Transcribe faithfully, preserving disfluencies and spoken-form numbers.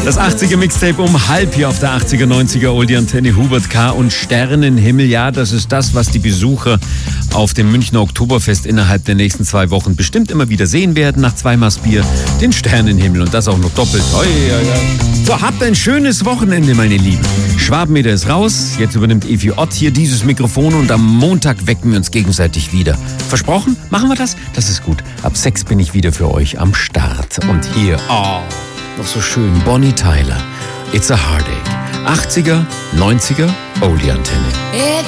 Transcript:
Das achtziger-Mixtape um halb hier auf der achtziger neunziger Oldie-Antenne. Hubert K. und Sternenhimmel. Ja, das ist das, was die Besucher auf dem Münchner Oktoberfest innerhalb der nächsten zwei Wochen bestimmt immer wieder sehen werden. Nach zwei Maß Bier den Sternenhimmel und das auch noch doppelt. Oi, oi, oi. So, habt ein schönes Wochenende, meine Lieben. Schwabenmeter ist raus. Jetzt übernimmt Evi Ott hier dieses Mikrofon und am Montag wecken wir uns gegenseitig wieder. Versprochen? Machen wir das? Das ist gut. Ab sechs bin ich wieder für euch am Start. Und hier, oh, noch so schön, Bonnie Tyler. It's a Heartache. achtziger, neunziger, Oldie-Antenne.